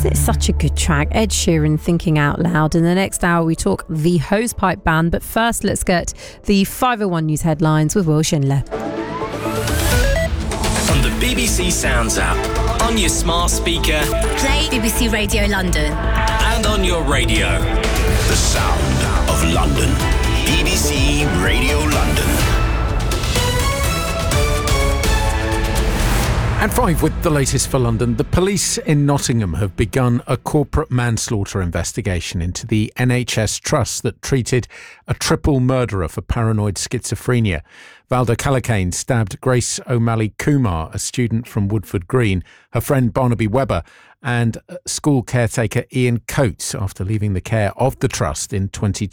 Isn't it such a good track? Ed Sheeran, Thinking Out Loud. In the next hour, we talk the Hosepipe Band. But first, let's get the 501 News headlines with Will Schindler. On the BBC Sounds app, on your smart speaker, play BBC Radio London, and on your radio. The sound of London. BBC Radio London. At 5 with the latest for London, the police in Nottingham have begun a corporate manslaughter investigation into the NHS trust that treated a triple murderer for paranoid schizophrenia. Valda Kalakane stabbed Grace O'Malley Kumar, a student from Woodford Green, her friend Barnaby Webber, and school caretaker Ian Coates after leaving the care of the trust in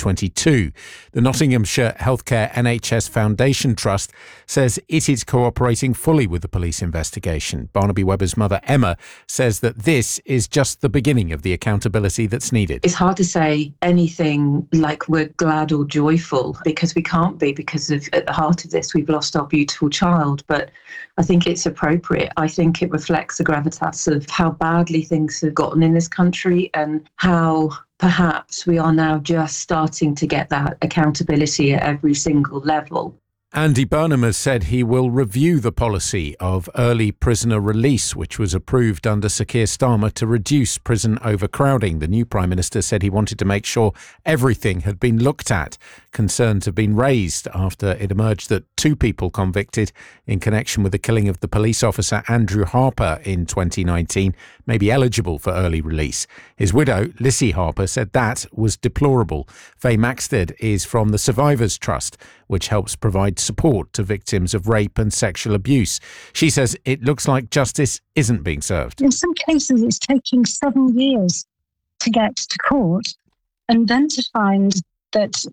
2022. The Nottinghamshire Healthcare NHS Foundation Trust says it is cooperating fully with the police investigation. Barnaby Webber's mother, Emma, says that this is just the beginning of the accountability that's needed. It's hard to say anything like we're glad or joyful, because we can't be, because at the heart of this, we've lost our beautiful child. But I think it's appropriate. I think it reflects the gravitas of how badly things have gotten in this country and how perhaps we are now just starting to get that accountability at every single level. Andy Burnham has said he will review the policy of early prisoner release, which was approved under Sir Keir Starmer to reduce prison overcrowding. The new Prime Minister said he wanted to make sure everything had been looked at. Concerns have been raised after it emerged that 2 people convicted in connection with the killing of the police officer Andrew Harper in 2019 may be eligible for early release. His widow, Lissy Harper, said that was deplorable. Faye Maxted is from the Survivors Trust, which helps provide support to victims of rape and sexual abuse. She says it looks like justice isn't being served. In some cases, it's taking 7 years to get to court, and then to find that,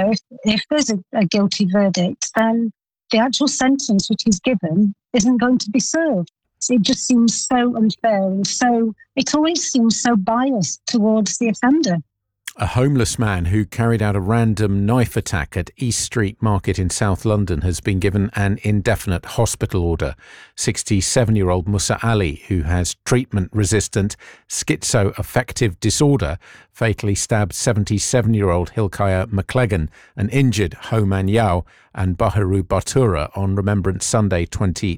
if there's a guilty verdict, then the actual sentence which is given isn't going to be served. It just seems so unfair, and it always seems so biased towards the offender. A homeless man who carried out a random knife attack at East Street Market in South London has been given an indefinite hospital order. 67-year-old Musa Ali, who has treatment-resistant schizoaffective disorder, fatally stabbed 77-year-old Hilkiah McLegan and injured Ho Man Yao and Baharu Batura on Remembrance Sunday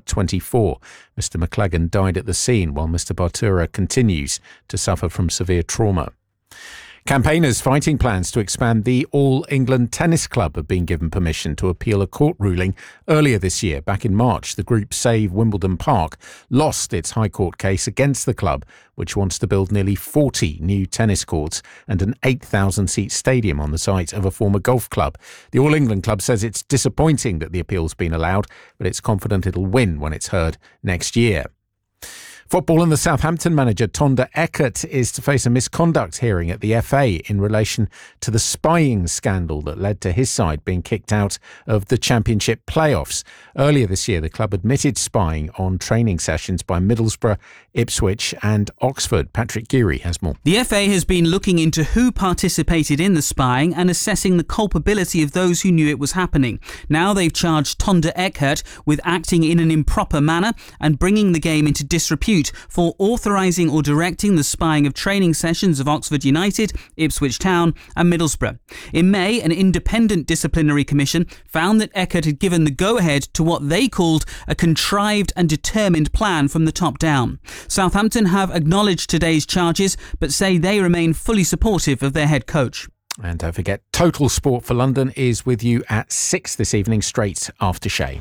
2024. Mr. McLegan died at the scene while Mr. Batura continues to suffer from severe trauma. Campaigners fighting plans to expand the All England Tennis Club have been given permission to appeal a court ruling earlier this year. Back in March, the group Save Wimbledon Park lost its High Court case against the club, which wants to build nearly 40 new tennis courts and an 8,000-seat stadium on the site of a former golf club. The All England Club says it's disappointing that the appeal's been allowed, but it's confident it'll win when it's heard next year. Football and the Southampton manager Tonda Eckert is to face a misconduct hearing at the FA in relation to the spying scandal that led to his side being kicked out of the Championship playoffs. Earlier this year, the club admitted spying on training sessions by Middlesbrough, Ipswich and Oxford. Patrick Geary has more. The FA has been looking into who participated in the spying and assessing the culpability of those who knew it was happening. Now they've charged Tonda Eckert with acting in an improper manner and bringing the game into disrepute for authorising or directing the spying of training sessions of Oxford United, Ipswich Town and Middlesbrough. In May, an independent disciplinary commission found that Eckert had given the go-ahead to what they called a contrived and determined plan from the top down. Southampton have acknowledged today's charges, but say they remain fully supportive of their head coach. And don't forget, Total Sport for London is with you at 6 this evening, straight after Shay.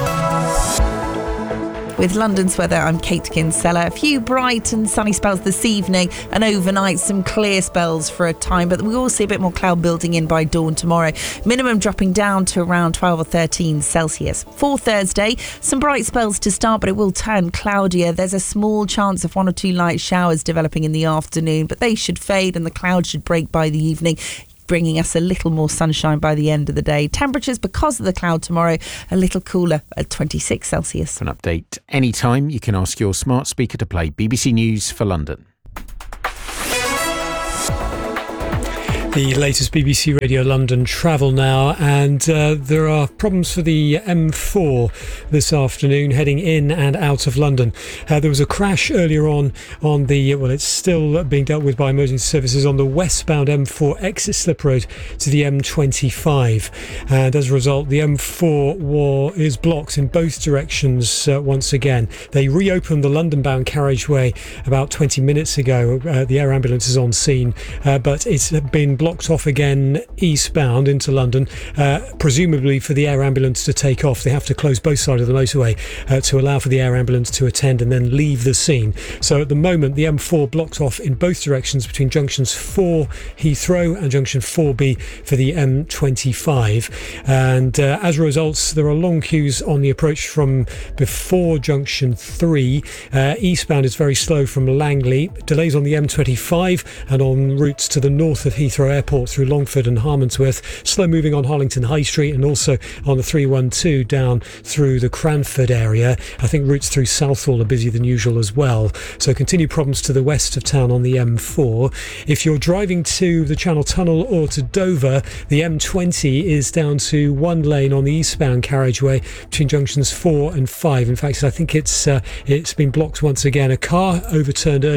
With London's weather, I'm Kate Kinsella. A few bright and sunny spells this evening and overnight, some clear spells for a time, but we will see a bit more cloud building in by dawn tomorrow. Minimum dropping down to around 12 or 13 Celsius. For Thursday, some bright spells to start, but it will turn cloudier. There's a small chance of 1 or 2 light showers developing in the afternoon, but they should fade and the clouds should break by the evening, bringing us a little more sunshine by the end of the day. Temperatures, because of the cloud tomorrow, a little cooler at 26 Celsius. For an update anytime, you can ask your smart speaker to play BBC News for London. The latest BBC Radio London travel now, and there are problems for the M4 this afternoon heading in and out of London. There was a crash earlier on the, it's still being dealt with by emergency services on the westbound M4 exit slip road to the M25, and as a result the M4 is blocked in both directions once again. They reopened the London-bound carriageway about 20 minutes ago. The air ambulance is on scene, but it's been blocked off again eastbound into London, presumably for the air ambulance to take off. They have to close both sides of the motorway to allow for the air ambulance to attend and then leave the scene. So at the moment the M4 blocked off in both directions between junctions 4 Heathrow and junction 4B for the M25, and as a result there are long queues on the approach from before junction 3. Eastbound is very slow from Langley, delays on the M25 and on routes to the north of Heathrow Airport through Longford and Harmondsworth, slow moving on Harlington High Street and also on the 312 down through the Cranford area. I think routes through Southall are busier than usual as well, so continued problems to the west of town on the M4. If you're driving to the Channel Tunnel or to Dover, the M20 is down to one lane on the eastbound carriageway between junctions 4 and 5. In fact, I think it's been blocked once again. A car overturned earlier